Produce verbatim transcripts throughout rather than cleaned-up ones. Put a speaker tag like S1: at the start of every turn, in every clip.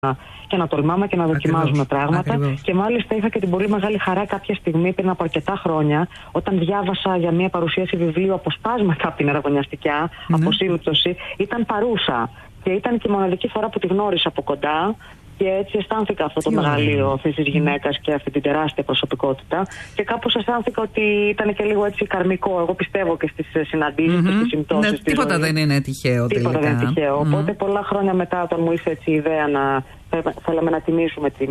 S1: και να τολμάμε και να δοκιμάζουμε
S2: Ακριβώς,
S1: πράγματα.
S2: ακριβώς.
S1: Και μάλιστα είχα και την πολύ μεγάλη χαρά κάποια στιγμή πριν από αρκετά χρόνια, όταν διάβασα για μια παρουσίαση βιβλίου αποσπάσματα από την αραβωνιαστικιά,
S2: ναι.
S1: από σύμπτωση, ήταν παρούσα. Και ήταν και η μοναδική φορά που τη γνώρισα από κοντά. Και έτσι αισθάνθηκα αυτό το μεγαλείο αυτή τη γυναίκα και αυτή την τεράστια προσωπικότητα. Και κάπως αισθάνθηκα ότι ήταν και λίγο έτσι καρμικό. Εγώ πιστεύω και στις συναντήσεις
S2: mm-hmm.
S1: και στις συμπτώσεις.
S2: Ναι, τίποτα δεν είναι τυχαίο τελικά.
S1: Τίποτα δεν είναι τυχαίο.
S2: Mm-hmm.
S1: Οπότε πολλά χρόνια μετά, όταν μου ήρθε έτσι η ιδέα να θέλαμε να τιμήσουμε την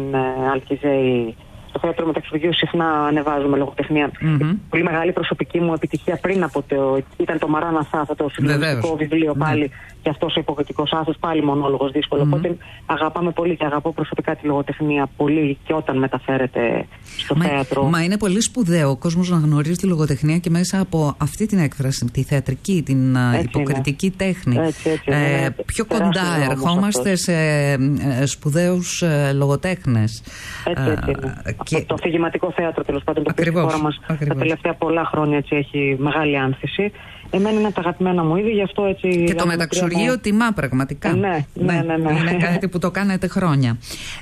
S1: Αλκιζέη στο θέατρο Μεταξουργείου, συχνά ανεβάζουμε λογοτεχνία. Mm-hmm. Πολύ μεγάλη προσωπική μου επιτυχία πριν από το. Ήταν το Μαράναθα, αυτό το συγκλονιστικό βιβλίο πάλι. Ναι. Και αυτός ο υποκριτικός άθος, πάλι μονόλογος δύσκολο. Mm-hmm. Οπότε αγαπάμε πολύ και αγαπώ προσωπικά τη λογοτεχνία πολύ και όταν μεταφέρεται στο
S2: μα,
S1: θέατρο.
S2: Μα είναι πολύ σπουδαίο ο κόσμος να γνωρίζει τη λογοτεχνία και μέσα από αυτή την έκφραση, τη θεατρική, την έτσι υποκριτική είναι. Τέχνη.
S1: Έτσι, έτσι,
S2: ε,
S1: ε,
S2: πιο κοντά ερχόμαστε σε ε, σπουδαίους ε, λογοτέχνες.
S1: Έτσι, έτσι είναι. Ε, και... Το αφηγηματικό θέατρο, τέλος πάντων, το οποίο στη χώρα μας τα τελευταία πολλά χρόνια έτσι, έχει μεγάλη άνθηση. Εμένα είναι τα αγαπημένα μου είδη, γι' αυτό έτσι.
S2: Και το Μεταξουργείο τιμά πραγματικά.
S1: Ναι, ναι, ναι, ναι.
S2: Είναι κάτι που το κάνετε χρόνια.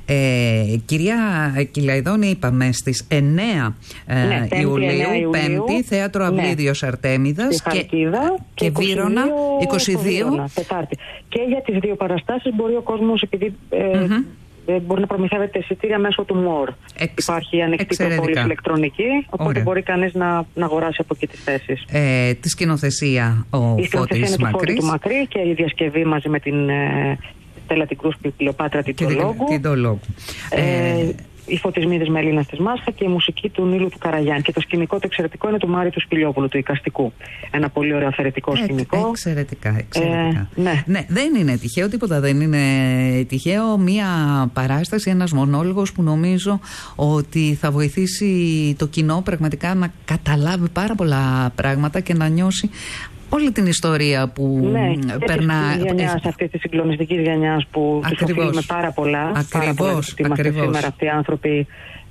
S2: Ε, κυρία Κυλαϊδόνη, είπαμε στις εννέα
S1: ναι,
S2: Ιουλίου, Πέμπτη, θέατρο Αυλίδιος ναι. Αρτέμιδας
S1: και, και,
S2: και Βύρωνα, είκοσι δύο.
S1: Βύρωνα, Τετάρτη. Και για τις δύο παραστάσεις μπορεί ο κόσμος, επειδή. Ε, mm-hmm. μπορεί να προμηθεύεται εισιτήρια μέσω του ΜΟΡ. Εξ, Υπάρχει ανοιχτή προπόληση ηλεκτρονική, οπότε Ωραία. Μπορεί κανείς να, να αγοράσει από εκεί τις θέσεις.
S2: Ε, τη σκηνοθεσία ο Φώτης Μακρύς. Η σκηνοθεσία είναι του Φώτη του Μακρύ και η διασκευή μαζί με την ε, Στέλλα την Κρούς και Κλεοπάτρα Τιτολόγου. Ε, ε, οι φωτισμοί της Μελίνας της Μάσχα και η μουσική του Νίλου του Καραγιάννη. Και το σκηνικό το εξαιρετικό είναι του Μάριου του Σπηλιόπουλου, του Οικαστικού. Ένα πολύ ωραίο αφαιρετικό ε, σκηνικό. Εξαιρετικά, εξαιρετικά.
S1: Ε, ναι.
S2: ναι, δεν είναι τυχαίο, τίποτα δεν είναι τυχαίο. Μία παράσταση, ένας μονόλογος που νομίζω ότι θα βοηθήσει το κοινό πραγματικά να καταλάβει πάρα πολλά πράγματα και να νιώσει όλη την ιστορία που
S1: ναι,
S2: περνά.
S1: Της γενιάς, αυτή τη συγκλονιστική γενιά που τους οφείλουμε πάρα πολλά.
S2: Ακριβώς.
S1: Είμαστε σήμερα αυτοί οι άνθρωποι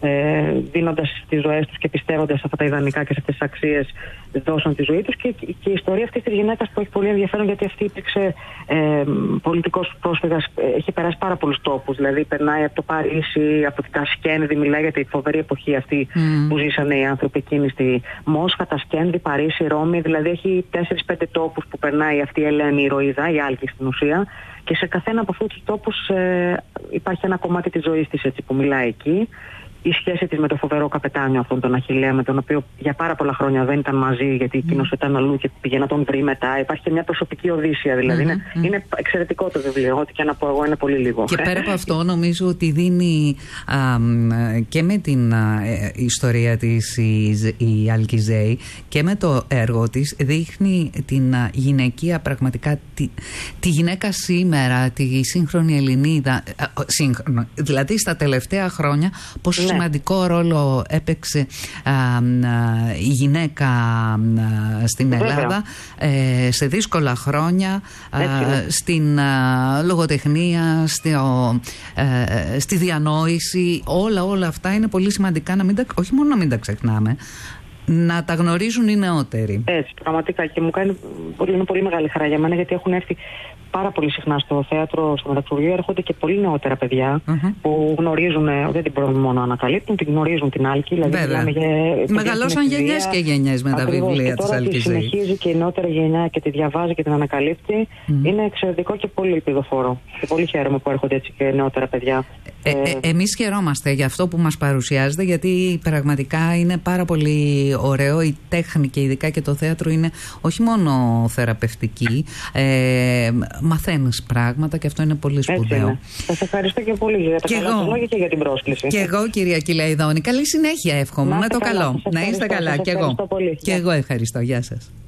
S1: ε, δίνοντας τις ζωές τους και πιστεύοντας σε αυτά τα ιδανικά και σε αυτές τις αξίες, δώσαν τη ζωή τους. Και, και η ιστορία αυτής της γυναίκας που έχει πολύ ενδιαφέρον, γιατί αυτή υπήρξε ε, πολιτικός πρόσφυγας, έχει περάσει πάρα πολλούς τόπους. Δηλαδή περνάει από το Παρίσι, από την Τασκένδη, μιλάει για τη φοβερή εποχή αυτή mm. που ζήσανε οι άνθρωποι εκείνοι στη Μόσχα, Τασκένδη, Παρίσι, Ρώμη. Δηλαδή έχει τέσσερις πέντε τόπους που περνάει αυτή η Ελένη ηρωίδα, η Άλκη στην ουσία. Και σε καθένα από αυτούς τους τόπους ε, υπάρχει ένα κομμάτι της ζωής της έτσι, που μιλάει εκεί. Η σχέση της με το φοβερό καπετάνιο αυτόν τον Αχιλλέα, με τον οποίο για πάρα πολλά χρόνια δεν ήταν μαζί, γιατί εκείνος mm. ήταν αλλού και πήγε να τον βρει μετά. Υπάρχει και μια προσωπική οδύσσια, δηλαδή. Mm-hmm. Είναι, mm. είναι εξαιρετικό το βιβλίο. Ό,τι και να πω εγώ είναι πολύ λίγο.
S2: Και πέρα από αυτό, νομίζω ότι δίνει α, και με την α, ιστορία της η, η Αλκιζέη και με το έργο της, δείχνει την α, γυναικεία πραγματικά, τη, τη γυναίκα σήμερα, τη σύγχρονη Ελληνίδα. Α, σύγχρονο, δηλαδή στα τελευταία χρόνια, πόσο ναι. σημαντικό ρόλο έπαιξε α, α, η γυναίκα α, στην Ελλάδα ε, σε δύσκολα χρόνια, α, στην α, λογοτεχνία, στη, ο, ε, στη διανόηση. Όλα όλα αυτά είναι πολύ σημαντικά, να μην τα, όχι μόνο να μην τα ξεχνάμε, να τα γνωρίζουν οι νεότεροι.
S1: Έτσι, πραγματικά. Και μου κάνει πολύ, είναι πολύ μεγάλη χαρά για μένα, γιατί έχουν έρθει πάρα πολύ συχνά στο θέατρο, στο Μεταξουργείο, έρχονται και πολύ νεότερα παιδιά uh-huh. που γνωρίζουν, δεν την πρώτη μόνο ανακαλύπτουν, την γνωρίζουν την Άλκη. Δηλαδή για,
S2: μεγαλώσαν γενιές και γενιές με τα βιβλία της Αλκιζέη.
S1: Τώρα τη συνεχίζει και η νεότερη γενιά και τη διαβάζει και την ανακαλύπτει. Mm. Είναι εξαιρετικό και πολύ επιδοφόρο. Και πολύ χαίρομαι που έρχονται έτσι και νεότερα παιδιά.
S2: Ε, ε, ε, εμείς χαιρόμαστε για αυτό που μας παρουσιάζετε, γιατί πραγματικά είναι πάρα πολύ ωραίο. Η τέχνη και ειδικά και το θέατρο είναι όχι μόνο θεραπευτική, ε, μαθαίνεις πράγματα και αυτό είναι πολύ σπουδαίο.
S1: Σας ευχαριστώ και πολύ για τα καλά λόγια και για την πρόσκληση.
S2: Και εγώ, κυρία Κυλαϊδόνη, καλή συνέχεια εύχομαι. Με το καλό. Να είστε καλά. Και εγώ.
S1: Και
S2: εγώ ευχαριστώ. Γεια σας.